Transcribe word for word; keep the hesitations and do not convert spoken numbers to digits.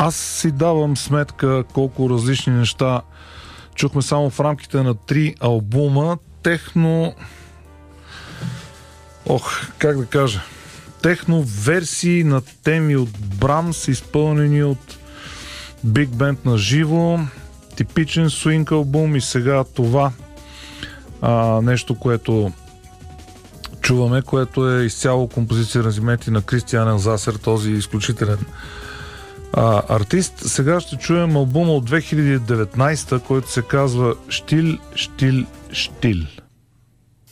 аз си давам сметка колко различни неща чухме само в рамките на три албума. Техно... Ох, как да кажа... Техно версии на теми от Брамс, изпълнени от Биг Бенд на живо, типичен свинг албум и сега това а, нещо, което чуваме, което е изцяло композиция аранжименти на Кристиан Елзасер, този изключителен а, артист. Сега ще чуем албума от две хиляди и деветнайсета, който се казва Штил, Штил, Штил.